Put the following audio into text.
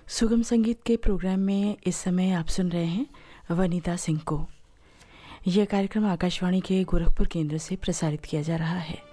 सुगम संगीत के प्रोग्राम में इस समय आप सुन रहे हैं वनीता सिंह को। यह कार्यक्रम आकाशवाणी के गोरखपुर केंद्र से प्रसारित किया जा रहा है।